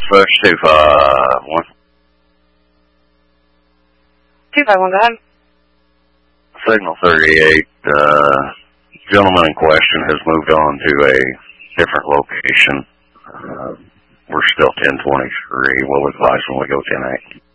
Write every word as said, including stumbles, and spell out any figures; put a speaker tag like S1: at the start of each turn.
S1: dispatch two five one.
S2: two five one, go ahead.
S1: Signal thirty-eight, uh, gentleman in question has moved on to a different location. Uh, we're still ten twenty-three. We'll advise when we go ten eight.